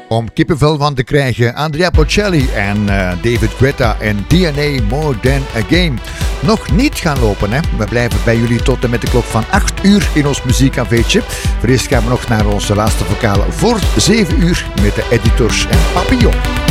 om kippenvel van te krijgen. Andrea Bocelli en David Guetta en DNA More Than A Game. Nog niet gaan lopen, hè? We blijven bij jullie tot en met de klok van 8 uur in ons muziekcafeetje. Voor eerst gaan we nog naar onze laatste vocale voor 7 uur met de editors en Papillon.